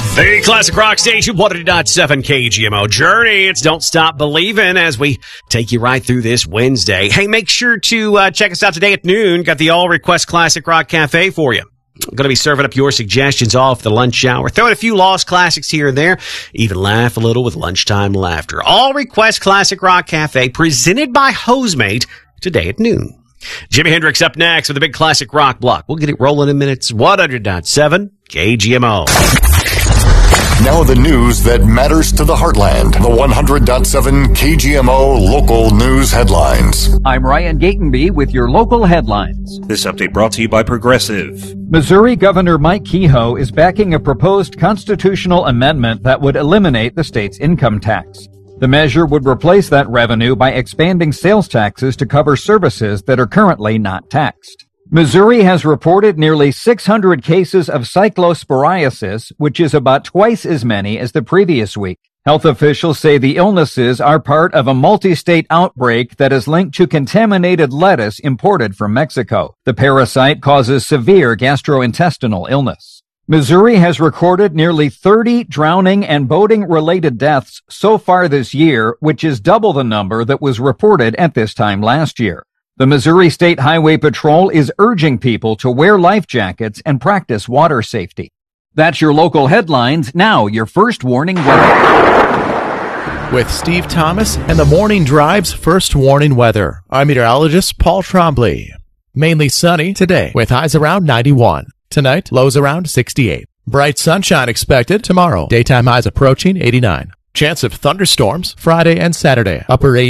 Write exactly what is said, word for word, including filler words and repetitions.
The Classic Rock Station, one oh two point seven K G M O Journey. It's Don't Stop Believing as we take you right through this Wednesday. Hey, make sure to uh, check us out today at noon. Got the All Request Classic Rock Cafe for you. Going to be serving up your suggestions all for the lunch hour. Throwing a few lost classics here and there. Even laugh a little with lunchtime laughter. All Request Classic Rock Cafe presented by Hosemate today at noon. Jimi Hendrix up next with the big classic rock block. We'll get it rolling in minutes. one hundred point seven K G M O. Now the news that matters to the heartland. The one hundred point seven K G M O local news headlines. I'm Ryan Gatenby with your local headlines. This update brought to you by Progressive. Missouri Governor Mike Kehoe is backing a proposed constitutional amendment that would eliminate the state's income tax. The measure would replace that revenue by expanding sales taxes to cover services that are currently not taxed. Missouri has reported nearly six hundred cases of cyclosporiasis, which is about twice as many as the previous week. Health officials say the illnesses are part of a multi-state outbreak that is linked to contaminated lettuce imported from Mexico. The parasite causes severe gastrointestinal illness. Missouri has recorded nearly thirty drowning and boating-related deaths so far this year, which is double the number that was reported at this time last year. The Missouri State Highway Patrol is urging people to wear life jackets and practice water safety. That's your local headlines. Now, your first warning weather. With Steve Thomas and the Morning Drive's first warning weather, I'm meteorologist Paul Trombley. Mainly sunny today with highs around ninety-one. Tonight, lows around sixty-eight. Bright sunshine expected tomorrow. Daytime highs approaching eighty-nine. Chance of thunderstorms Friday and Saturday. Upper eighties.